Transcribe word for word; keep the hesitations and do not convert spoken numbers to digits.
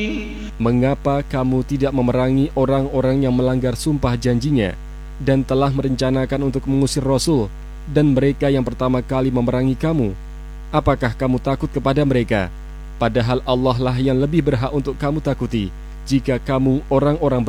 Mengapa kamu tidak memerangi orang-orang yang melanggar sumpah janjinya dan telah merencanakan untuk mengusir Rasul dan mereka yang pertama kali memerangi kamu? Apakah kamu takut kepada mereka? Padahal Allah lah yang lebih berhak untuk kamu takuti jika kamu orang-orang beriman.